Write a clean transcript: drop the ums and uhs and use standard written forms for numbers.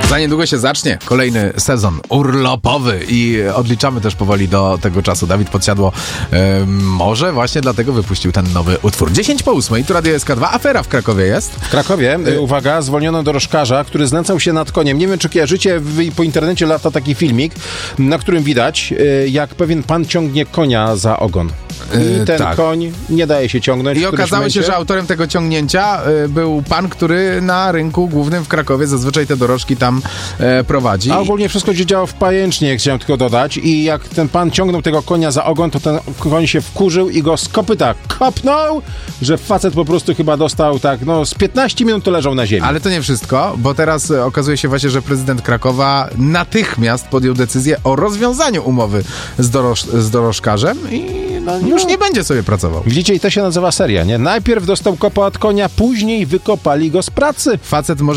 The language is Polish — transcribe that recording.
Za niedługo się zacznie kolejny sezon urlopowy i odliczamy też powoli do tego czasu. Dawid Podsiadło może właśnie dlatego wypuścił ten nowy utwór. 10:08, tu Radio SK2, afera w Krakowie jest. W Krakowie, uwaga, zwolniono dorożkarza, który znęcał się nad koniem. Nie wiem, czy kojarzycie, po internecie lata taki filmik, na którym widać, jak pewien pan ciągnie konia za ogon. I ten koń nie daje się ciągnąć. I okazało się, że autorem tego ciągnięcia był pan, który na rynku głównym w Krakowie zazwyczaj te dorożki tam prowadzi. A ogólnie wszystko się działo w pajęcznie, chciałem tylko dodać. I jak ten pan ciągnął tego konia za ogon, to ten koń się wkurzył i go z kopyta kopnął, że facet po prostu chyba dostał z 15 minut to leżał na ziemi. Ale to nie wszystko, bo teraz okazuje się właśnie, że prezydent Krakowa natychmiast podjął decyzję o rozwiązaniu umowy z dorożkarzem i już nie będzie sobie pracował. Widzicie, i to się nazywa seria, nie? Najpierw dostał kopa od konia, później wykopali go z pracy. Facet może